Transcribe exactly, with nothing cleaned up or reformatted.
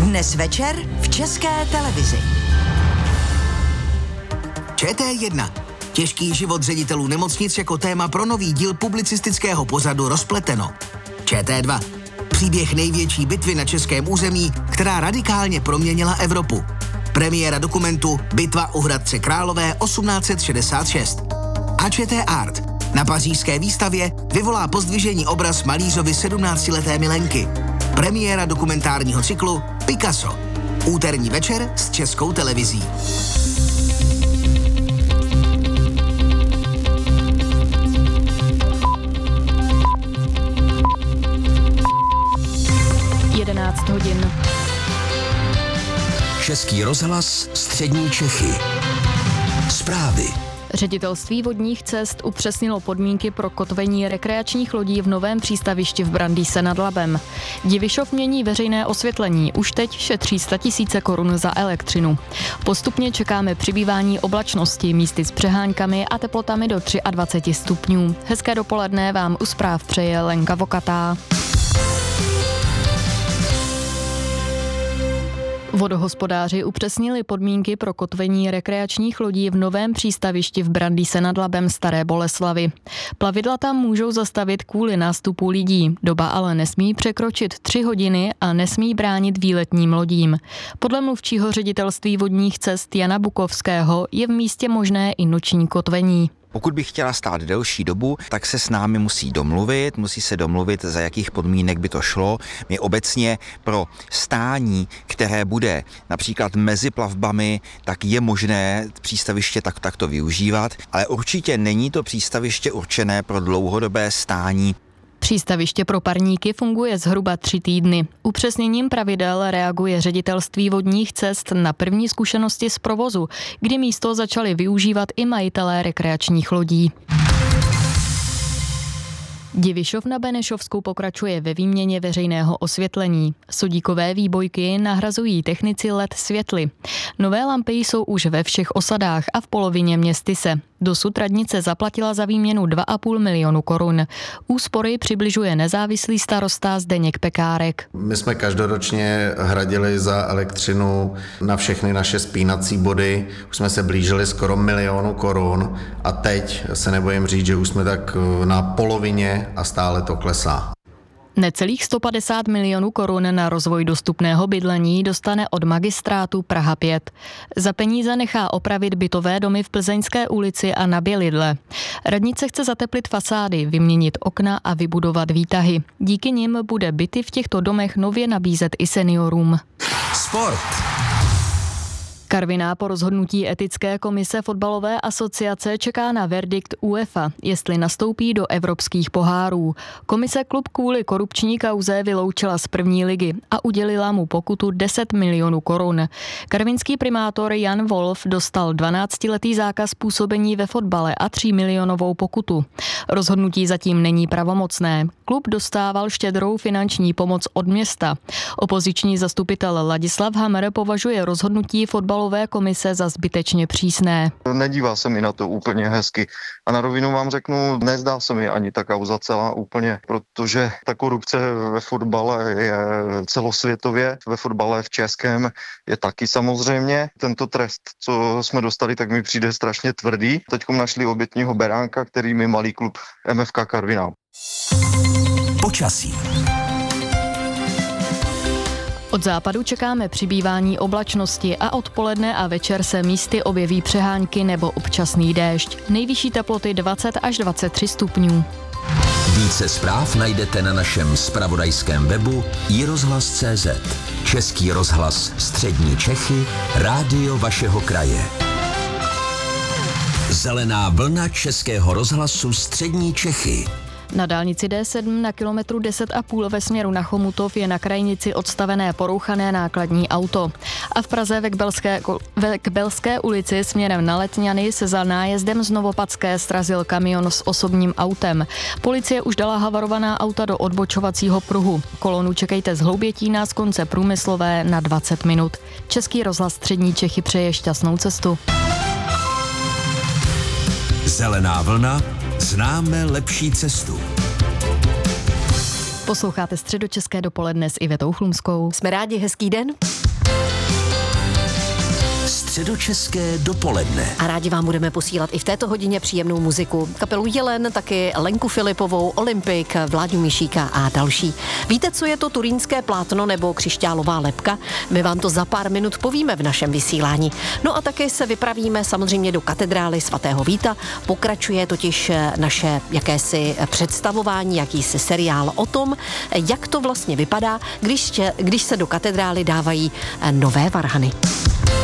Dnes večer v České televizi. Č T jedna. Těžký život ředitelů nemocnic jako téma pro nový díl publicistického pořadu Rozpleteno. Č T dva. Příběh největší bitvy na českém území, která radikálně proměnila Evropu. Premiéra dokumentu Bitva u Hradce Králové osmnáct set šedesát šest. A Č T Art. Na pařížské výstavě vyvolá pozdvižení obraz malířovy sedmnáctileté milenky. Premiéra dokumentárního cyklu Picasso. Úterní večer s Českou televizí. jedenáct hodin. Český rozhlas, střední Čechy. Zprávy. Ředitelství vodních cest upřesnilo podmínky pro kotvení rekreačních lodí v novém přístavišti v Brandýse nad Labem. Divišov mění veřejné osvětlení, už teď šetří statisíce korun za elektřinu. Postupně čekáme přibývání oblačnosti, místy s přeháňkami a teplotami do dvacet tři stupňů. Hezké dopoledne vám u zpráv přeje Lenka Vokatá. Vodohospodáři upřesnili podmínky pro kotvení rekreačních lodí v novém přístavišti v Brandýse nad Labem Staré Boleslavi. Plavidla tam můžou zastavit kvůli nástupu lidí, doba ale nesmí překročit tři hodiny a nesmí bránit výletním lodím. Podle mluvčího ředitelství vodních cest Jana Bukovského je v místě možné i noční kotvení. Pokud by chtěla stát delší dobu, tak se s námi musí domluvit, musí se domluvit, za jakých podmínek by to šlo. My obecně pro stání, které bude například mezi plavbami, tak je možné přístaviště tak, takto využívat, ale určitě není to přístaviště určené pro dlouhodobé stání. Přístaviště pro parníky funguje zhruba tři týdny. Upřesněním pravidel reaguje ředitelství vodních cest na první zkušenosti z provozu, kdy místo začali využívat i majitelé rekreačních lodí. Divišov na Benešovsku pokračuje ve výměně veřejného osvětlení. Sodíkové výbojky nahrazují technici L E D světly. Nové lampy jsou už ve všech osadách a v polovině městyse. Dosud radnice zaplatila za výměnu dva a půl milionu korun. Úspory přibližuje nezávislý starosta Zdeněk Pekárek. My jsme každoročně hradili za elektřinu na všechny naše spínací body. Už jsme se blížili skoro milionu korun a teď se nebojím říct, že už jsme tak na polovině a stále to klesá. Necelých sto padesát milionů korun na rozvoj dostupného bydlení dostane od magistrátu Praha pět. Za peníze nechá opravit bytové domy v Plzeňské ulici a na Bělidle. Radnice chce zateplit fasády, vyměnit okna a vybudovat výtahy. Díky nim bude byty v těchto domech nově nabízet i seniorům. Sport. Karviná po rozhodnutí etické komise fotbalové asociace čeká na verdikt UEFA, jestli nastoupí do evropských pohárů. Komise klub kvůli korupční kauze vyloučila z první ligy a udělila mu pokutu deset milionů korun. Karvinský primátor Jan Wolf dostal dvanáctiletý zákaz působení ve fotbale a tří milionovou pokutu. Rozhodnutí zatím není pravomocné. Klub dostával štědrou finanční pomoc od města. Opoziční zastupitel Ladislav Hammer považuje rozhodnutí fotbalové komise za zbytečně přísné. Nedívá se mi na to úplně hezky. A na rovinu vám řeknu, nezdá se mi ani ta kauza celá úplně, protože ta korupce ve fotbale je celosvětově, ve fotbale v českém je taky samozřejmě. Tento trest, co jsme dostali, tak mi přijde strašně tvrdý. Teďkom našli obětního beránka, který mi malý klub M F K Karviná. Počasí. Od západu čekáme přibývání oblačnosti a odpoledne a večer se místy objeví přehánky nebo občasný déšť. Nejvyšší teploty dvacet až dvacet tři stupňů. Více zpráv najdete na našem zpravodajském webu i rozhlas tečka cé zet. Český rozhlas, střední Čechy, rádio vašeho kraje. Zelená vlna Českého rozhlasu střední Čechy. Na dálnici D sedm na kilometru deset a půl ve směru na Chomutov je na krajnici odstavené porouchané nákladní auto. A v Praze ve Kbelské, ve Kbelské ulici směrem na Letňany se za nájezdem z Novopadské srazil kamion s osobním autem. Policie už dala havarovaná auta do odbočovacího pruhu. Kolonu čekejte z Hloubětína z konce Průmyslové na dvacet minut. Český rozhlas střední Čechy přeje šťastnou cestu. Zelená vlna. Známe lepší cestu. Posloucháte Středočeské dopoledne s Ivetou Chlumskou. Jsme rádi, hezký den. Středočeské dopoledne. A rádi vám budeme posílat i v této hodině příjemnou muziku. Kapelu Jelen, taky Lenku Filipovou, Olympik, Vláďu Mišíka a další. Víte, co je to turínské plátno nebo křišťálová lebka? My vám to za pár minut povíme v našem vysílání. No a taky se vypravíme samozřejmě do katedrály svatého Víta. Pokračuje totiž naše jakési představování, jakýsi seriál o tom, jak to vlastně vypadá, když, když se do katedrály dávají nové varhany.